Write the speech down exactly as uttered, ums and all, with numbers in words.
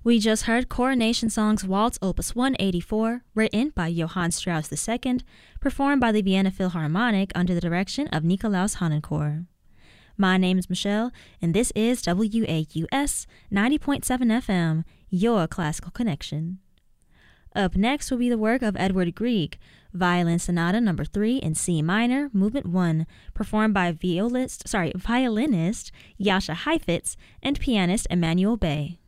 We just heard Coronation Song's Waltz Opus one eighty-four, written by Johann Strauss the Second, performed by the Vienna Philharmonic under the direction of Nikolaus Honenchor. My name is Michelle, and this is W A U S ninety point seven F M, your classical connection. Up next will be the work of Edward Grieg, Violin Sonata Number Three in C minor, Movement One, performed by violist, sorry, violinist Jascha Heifetz and pianist Emanuel Bay.